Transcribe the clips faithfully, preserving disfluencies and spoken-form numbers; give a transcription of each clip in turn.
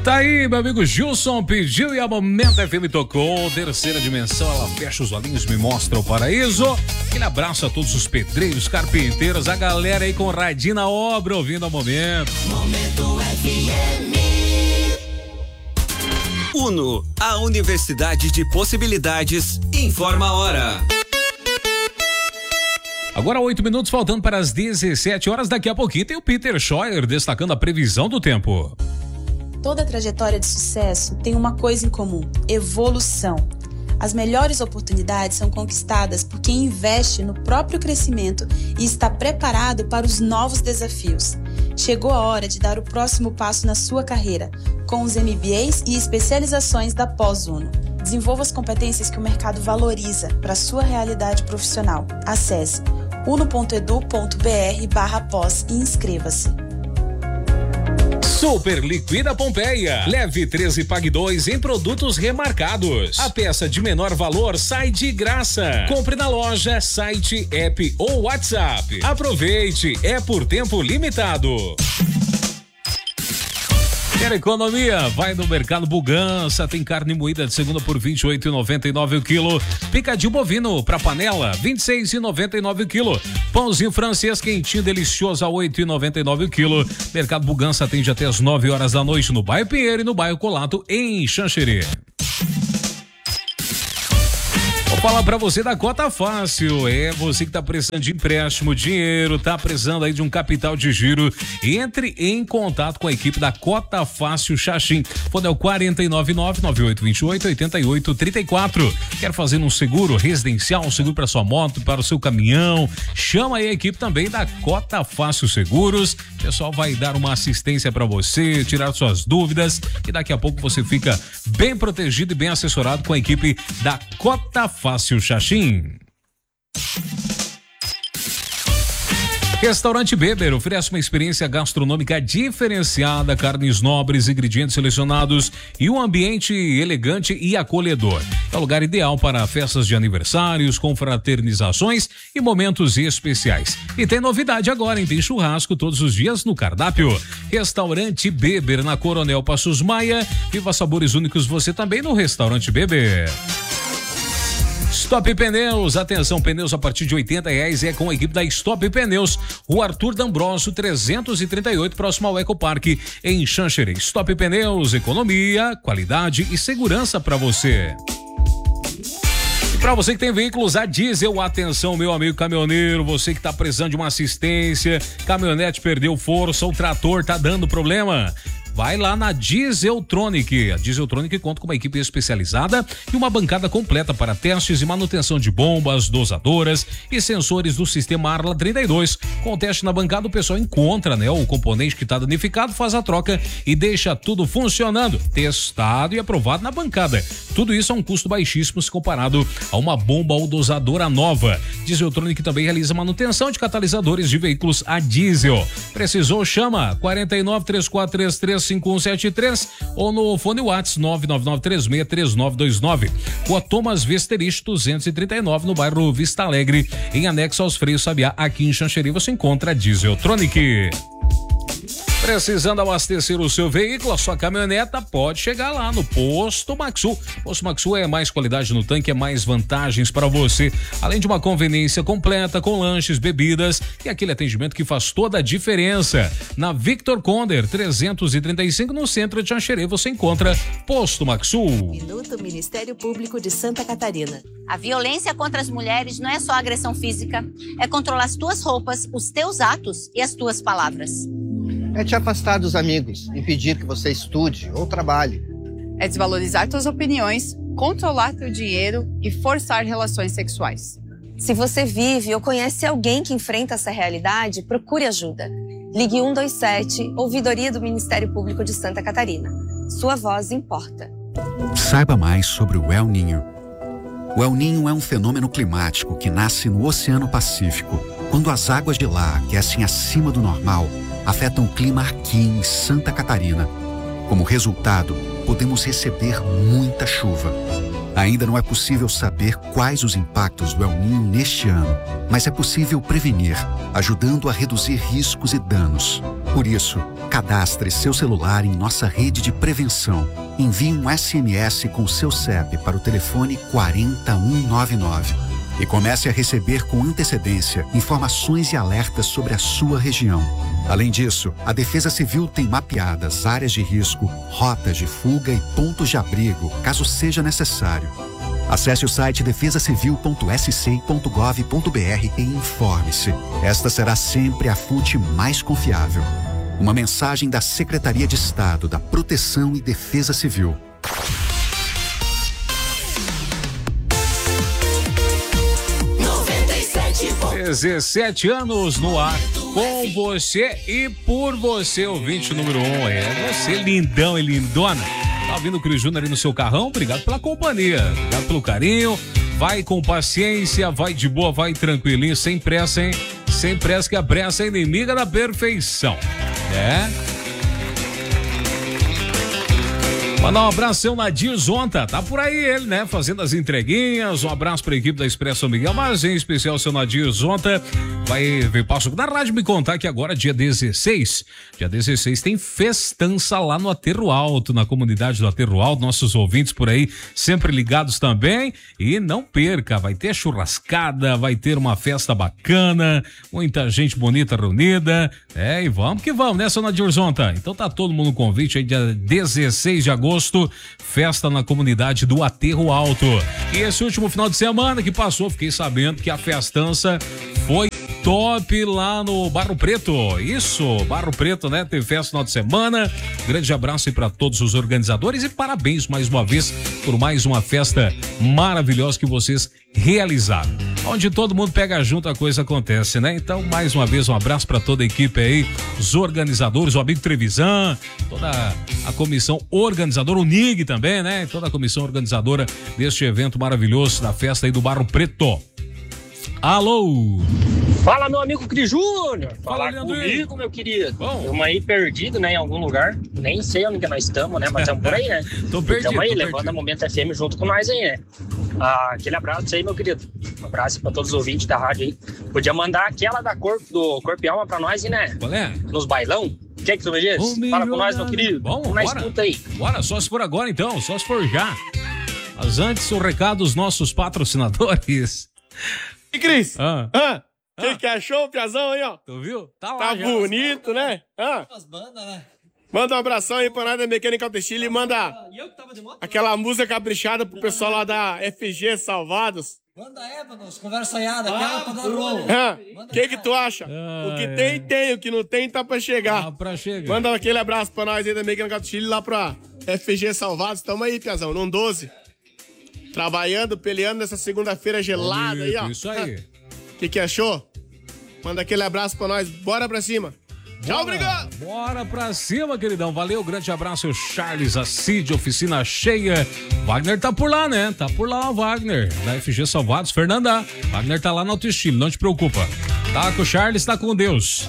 Tá aí, meu amigo Gilson pediu e a Momento F M tocou. Terceira dimensão, ela fecha os olhinhos, me mostra o paraíso. Aquele abraço a todos os pedreiros, carpinteiros, a galera aí com radinho na obra, ouvindo a Momento. Momento F M. Uno, a Universidade de Possibilidades, informa a hora. Agora oito minutos faltando para as dezessete horas. Daqui a pouquinho tem o Peter Scheuer destacando a previsão do tempo. Toda trajetória de sucesso tem uma coisa em comum: evolução. As melhores oportunidades são conquistadas por quem investe no próprio crescimento e está preparado para os novos desafios. Chegou a hora de dar o próximo passo na sua carreira, com os M B As e especializações da Pós-Uno. Desenvolva as competências que o mercado valoriza para a sua realidade profissional. Acesse uno ponto edu ponto br barra pós e inscreva-se. Super Liquida Pompeia. Leve três e pague dois em produtos remarcados. A peça de menor valor sai de graça. Compre na loja, site, app ou WhatsApp. Aproveite, é por tempo limitado. Quer economia? Vai no Mercado Bugança, tem carne moída de segunda por vinte e oito reais e noventa e nove centavos o quilo. Picadinho bovino pra panela, vinte e seis reais e noventa e nove centavos o quilo. Pãozinho francês quentinho, delicioso a oito reais e noventa e nove centavos o quilo. Mercado Bugança atende até as nove horas da noite no bairro Pinheiro e no bairro Colato, em Xanxerê. Vou falar pra você da Cota Fácil. É você que tá precisando de empréstimo, dinheiro, tá precisando aí de um capital de giro. Entre em contato com a equipe da Cota Fácil Xaxim. Fone é o quatro nove nove, nove oito dois oito, oito oito três quatro. Quer fazer um seguro residencial, um seguro para sua moto, para o seu caminhão? Chama aí a equipe também da Cota Fácil Seguros. O pessoal vai dar uma assistência para você, tirar suas dúvidas e daqui a pouco você fica bem protegido e bem assessorado com a equipe da Cota Fácil Xaxim. Restaurante Beber oferece uma experiência gastronômica diferenciada, carnes nobres, ingredientes selecionados e um ambiente elegante e acolhedor. É o lugar ideal para festas de aniversários, confraternizações e momentos especiais. E tem novidade agora, hein? Tem churrasco todos os dias no cardápio. Restaurante Beber na Coronel Passos Maia. Viva sabores únicos você também no Restaurante Beber. Stop Pneus, atenção, pneus a partir de oitenta reais é com a equipe da Stop Pneus. O Arthur D'Ambrosio trezentos e trinta e oito, próximo ao Ecoparque, em Xanxerê. Stop Pneus, economia, qualidade e segurança para você. Para você que tem veículos a diesel, atenção, meu amigo caminhoneiro, você que tá precisando de uma assistência, caminhonete perdeu força, o trator tá dando problema. Vai lá na Dieseltronic. A Dieseltronic conta com uma equipe especializada e uma bancada completa para testes e manutenção de bombas, dosadoras e sensores do sistema Arla trinta e dois. Com o teste na bancada, o pessoal encontra, né, o componente que está danificado, faz a troca e deixa tudo funcionando. Testado e aprovado na bancada. Tudo isso a um custo baixíssimo se comparado a uma bomba ou dosadora nova. Dieseltronic também realiza manutenção de catalisadores de veículos a diesel. Precisou? Chama quatro nove três quatro três três cinco um sete três ou no fone WhatsApp nove nove nove três seis três nove dois nove. Rua Thomas Vesterich duzentos e trinta e nove, no bairro Vista Alegre, em anexo aos Freios Sabiá, aqui em Xanxerê você encontra a Dieseltronic. Precisando abastecer o seu veículo, a sua caminhoneta, pode chegar lá no Posto Maxu. Posto Maxu é mais qualidade no tanque, é mais vantagens para você, além de uma conveniência completa com lanches, bebidas e aquele atendimento que faz toda a diferença. Na Victor Conder trezentos e trinta e cinco, no centro de Xanxerê, você encontra Posto Maxu. Minuto Ministério Público de Santa Catarina. A violência contra as mulheres não é só agressão física, é controlar as tuas roupas, os teus atos e as tuas palavras. É te afastar dos amigos, impedir que você estude ou trabalhe. É desvalorizar tuas opiniões, controlar teu dinheiro e forçar relações sexuais. Se você vive ou conhece alguém que enfrenta essa realidade, procure ajuda. Ligue um dois sete, Ouvidoria do Ministério Público de Santa Catarina. Sua voz importa. Saiba mais sobre o El Niño. O El Niño é um fenômeno climático que nasce no Oceano Pacífico, quando as águas de lá aquecem acima do normal, afetam o clima aqui em Santa Catarina. Como resultado, podemos receber muita chuva. Ainda não é possível saber quais os impactos do El Niño neste ano, mas é possível prevenir, ajudando a reduzir riscos e danos. Por isso, cadastre seu celular em nossa rede de prevenção. Envie um S M S com seu C E P para o telefone quatro zero um nove nove e comece a receber com antecedência informações e alertas sobre a sua região. Além disso, a Defesa Civil tem mapeadas áreas de risco, rotas de fuga e pontos de abrigo, caso seja necessário. Acesse o site defesa civil ponto s c ponto gov ponto b r e informe-se. Esta será sempre a fonte mais confiável. Uma mensagem da Secretaria de Estado da Proteção e Defesa Civil. dezessete anos no ar, com você e por você, ouvinte número um. É você, lindão e lindona. Tá ouvindo o Cris Júnior aí no seu carrão? Obrigado pela companhia, obrigado pelo carinho. Vai com paciência, vai de boa, vai tranquilinho, sem pressa, hein? Sem pressa, que a pressa é inimiga da perfeição. É? Mandar um abraço, seu Nadir Zonta, tá por aí ele, né? Fazendo as entreguinhas, um abraço pra equipe da Expresso São Miguel, mas em especial seu Nadir Zonta, vai ver passo da rádio me contar que agora dia dezesseis, dia dezesseis tem festança lá no Aterro Alto, na comunidade do Aterro Alto, nossos ouvintes por aí sempre ligados também, e não perca, vai ter churrascada, vai ter uma festa bacana, muita gente bonita reunida, é, e vamos que vamos, né, seu Nadir Zonta? Então tá todo mundo no convite aí, dia dezesseis de agosto, festa na comunidade do Aterro Alto. E esse último final de semana que passou, fiquei sabendo que a festança foi top lá no Barro Preto. Isso, Barro Preto, né? Teve festa no final de semana. Grande abraço aí para todos os organizadores e parabéns mais uma vez por mais uma festa maravilhosa que vocês realizaram. Onde todo mundo pega junto, a coisa acontece, né? Então, mais uma vez, um abraço para toda a equipe aí, os organizadores, o amigo Trevisan, toda a comissão organizadora, o N I G também, né? Toda a comissão organizadora deste evento maravilhoso da festa aí do Barro Preto. Alô! Fala, meu amigo Cris Júnior. Fala, Fala comigo, meu querido. Estamos aí perdido, né, em algum lugar. Nem sei onde que nós estamos, né, mas estamos por aí, né? Tô perdido. Estamos aí, tô levando perdido. a Momento F M junto com nós aí, né? Ah, aquele abraço aí, meu querido. Um abraço pra todos os ouvintes da rádio aí. Podia mandar aquela da corpo, do Corpo e Alma pra nós, né? Qual é? Nos bailão. O que é que tu me diz? Ô, Fala com nós, meu querido. Bom, Vamos na bora. escuta aí. Bora, só se for agora então, só se for já. Mas antes, o recado dos nossos patrocinadores. E Cris? Ah. Ah. Quem Ah. que achou o piazão aí, ó? Tu viu? Tá lá. Tá já. bonito, né? Ah. As bandas, né? Manda um abração aí pra nós da Mecânica Autoestilo e manda E eu que tava de moto. aquela música caprichada pro pessoal lá da F G Salvados. Manda Ébanos, conversa aiada, aquela pra dar rolo. Ah. Que que tu acha? O que tem, tem. O que não tem, tá pra chegar. Tá pra chegar. Manda aquele abraço pra nós aí da Mecânica Autoestilo lá pra F G Salvados. Tamo aí, piazão, num doze. Trabalhando, peleando nessa segunda-feira gelada aí, ó. Isso aí. Que que achou? Manda aquele abraço pra nós. Bora pra cima. Tchau, Bora, obrigado. Bora pra cima, queridão. Valeu, grande abraço, o Charles, a Cid, oficina cheia. Wagner tá por lá, né? Tá por lá o Wagner, da F G Salvados, Fernanda. Wagner tá lá no autoestilo, não te preocupa. Tá com o Charles, tá com Deus.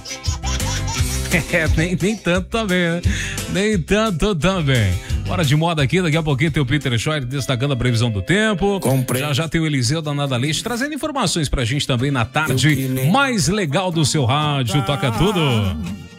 É, nem, nem tanto também, né? Nem tanto também. Hora de moda aqui, daqui a pouquinho tem o Peter Scheuer destacando a previsão do tempo. Comprei. Já já tem o Eliseu da Nada Leite trazendo informações pra gente também na tarde mais legal do seu rádio. Toca tudo.